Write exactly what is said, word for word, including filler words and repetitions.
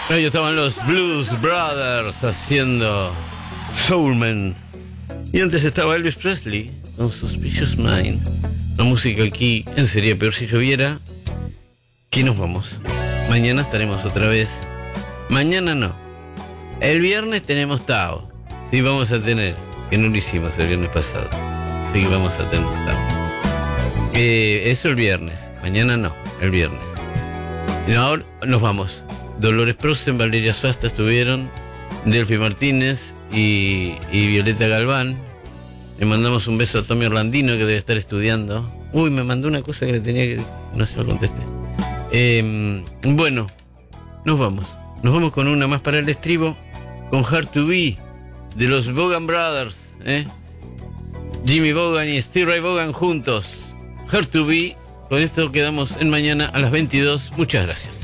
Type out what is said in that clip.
Ahí estaban los Blues Brothers haciendo Soulman. Y antes estaba Elvis Presley con Suspicious Mind. La música aquí en Sería Peor Si Lloviera. ¿Qué nos vamos? Mañana estaremos otra vez. Mañana no. El viernes tenemos Tao. Sí, vamos a tener. Que no lo hicimos el viernes pasado. Sí, vamos a tener Tao. Eh, eso el viernes. Mañana no. El viernes. Y ahora nos vamos. Dolores Prosen, Valeria Suasta estuvieron, Delphi Martínez y, y Violeta Galván. Le mandamos un beso a Tommy Orlandino, que debe estar estudiando. Uy, me mandó una cosa que le tenía que... No se lo contesté. Eh, bueno, nos vamos. Nos vamos con una más para el estribo, con Hard to Be, de los Vaughan Brothers, ¿eh? Jimmy Vaughan y Steve Ray Vaughan juntos. Hard to Be. Con esto quedamos en mañana a las veintidós. Muchas gracias.